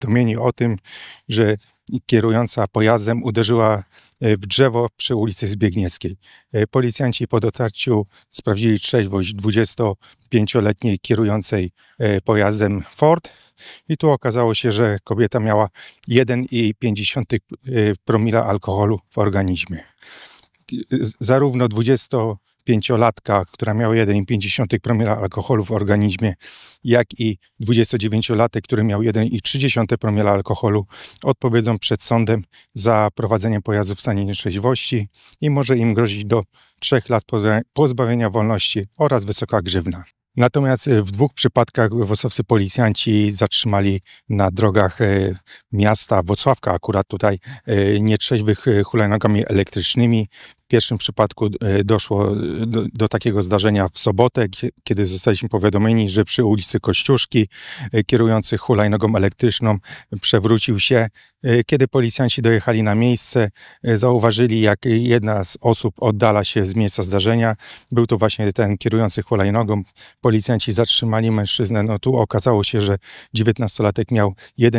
powiadomieni o tym, że kierująca pojazdem uderzyła w drzewo przy ulicy Zbiegniewskiej. Policjanci po dotarciu sprawdzili trzeźwość 25-letniej kierującej pojazdem Ford i tu okazało się, że kobieta miała 1,5 promila alkoholu w organizmie. Zarówno 25-latka, która miała 1,5 promila alkoholu w organizmie, jak i 29-latek, który miał 1,3 promila alkoholu, odpowiedzą przed sądem za prowadzenie pojazdu w stanie nietrzeźwości i może im grozić do 3 lat pozbawienia wolności oraz wysoka grzywna. Natomiast w 2 przypadkach wrocławscy policjanci zatrzymali na drogach miasta Włocławka, akurat tutaj nietrzeźwych hulajnogami elektrycznymi. W pierwszym przypadku doszło do takiego zdarzenia w sobotę, kiedy zostaliśmy powiadomieni, że przy ulicy Kościuszki kierujący hulajnogą elektryczną przewrócił się. Kiedy policjanci dojechali na miejsce, zauważyli, jak jedna z osób oddala się z miejsca zdarzenia. Był to właśnie ten kierujący hulajnogą. Policjanci zatrzymali mężczyznę. No tu okazało się, że 19-latek miał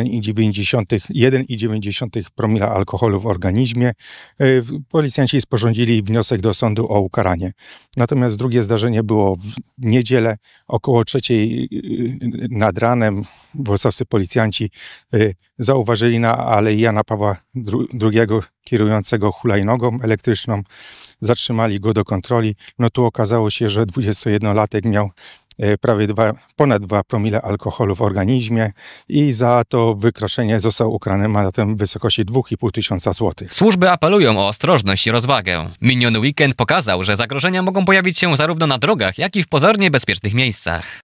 1,9 promila alkoholu w organizmie. Policjanci sporządzili wniosek do sądu o ukaranie. Natomiast drugie zdarzenie było w niedzielę około 3:00 nad ranem. Wrocławscy policjanci zauważyli na Alei Jana Pawła II kierującego hulajnogą elektryczną. Zatrzymali go do kontroli. No tu okazało się, że 21-latek miał ponad 2 promile alkoholu w organizmie i za to wykroczenie został ukarany mandatem w wysokości 2500 zł. Służby apelują o ostrożność i rozwagę. Miniony weekend pokazał, że zagrożenia mogą pojawić się zarówno na drogach, jak i w pozornie bezpiecznych miejscach.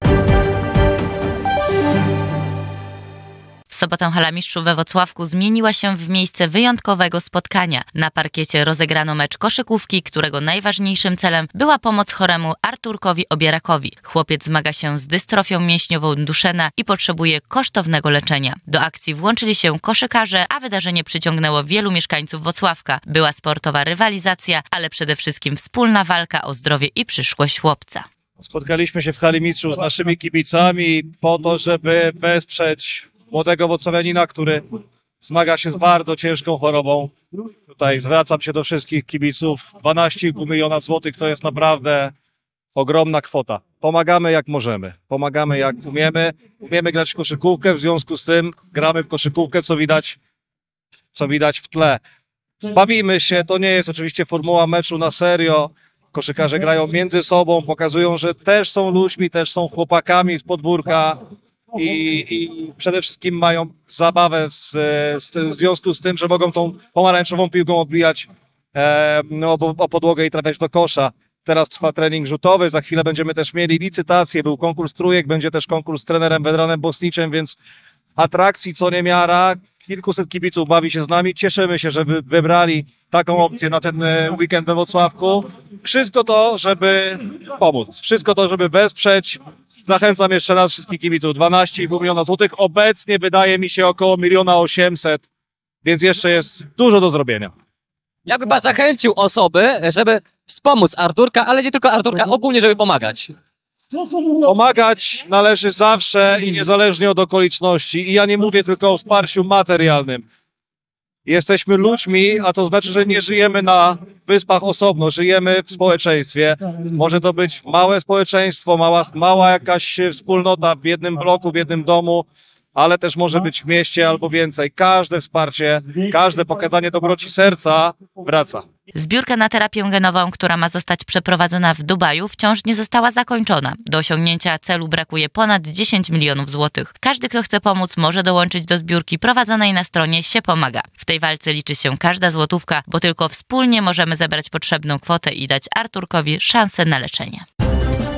W sobotę Hala Mistrzów we Włocławku zmieniła się w miejsce wyjątkowego spotkania. Na parkiecie rozegrano mecz koszykówki, którego najważniejszym celem była pomoc choremu Arturkowi Obierakowi. Chłopiec zmaga się z dystrofią mięśniową Duchenne i potrzebuje kosztownego leczenia. Do akcji włączyli się koszykarze, a wydarzenie przyciągnęło wielu mieszkańców Włocławka. Była sportowa rywalizacja, ale przede wszystkim wspólna walka o zdrowie i przyszłość chłopca. Spotkaliśmy się w Hali Mistrzów z naszymi kibicami po to, żeby wesprzeć młodego włocławianina, który zmaga się z bardzo ciężką chorobą. Tutaj zwracam się do wszystkich kibiców. 12,5 miliona złotych to jest naprawdę ogromna kwota. Pomagamy jak możemy, pomagamy jak umiemy. Umiemy grać w koszykówkę, w związku z tym gramy w koszykówkę, co widać w tle. Bawimy się, to nie jest oczywiście formuła meczu na serio. Koszykarze grają między sobą, pokazują, że też są ludźmi, też są chłopakami z podwórka. I przede wszystkim mają zabawę w związku z tym, że mogą tą pomarańczową piłką odbijać o podłogę i trafiać do kosza. Teraz trwa trening rzutowy, za chwilę będziemy też mieli licytację, był konkurs trójek, będzie też konkurs z trenerem Wedranem Bosniczem, więc atrakcji co niemiara. Kilkuset kibiców bawi się z nami, cieszymy się, że wybrali taką opcję na ten weekend we Włocławku. Wszystko to, żeby pomóc, wszystko to, żeby wesprzeć. Zachęcam jeszcze raz wszystkich kibiców. 12,5 miliona złotych. Obecnie wydaje mi się około 1,8 miliona, więc jeszcze jest dużo do zrobienia. Ja bym chyba zachęcił osoby, żeby wspomóc Arturka, ale nie tylko Arturka, ogólnie, żeby pomagać. Pomagać należy zawsze i niezależnie od okoliczności. I ja nie mówię tylko o wsparciu materialnym. Jesteśmy ludźmi, a to znaczy, że nie żyjemy na wyspach osobno, żyjemy w społeczeństwie. Może to być małe społeczeństwo, mała jakaś wspólnota w jednym bloku, w jednym domu, ale też może być w mieście albo więcej. Każde wsparcie, każde pokazanie dobroci serca wraca. Zbiórka na terapię genową, która ma zostać przeprowadzona w Dubaju, wciąż nie została zakończona. Do osiągnięcia celu brakuje ponad 10 milionów złotych. Każdy, kto chce pomóc, może dołączyć do zbiórki prowadzonej na stronie Się Pomaga. W tej walce liczy się każda złotówka, bo tylko wspólnie możemy zebrać potrzebną kwotę i dać Arturkowi szansę na leczenie.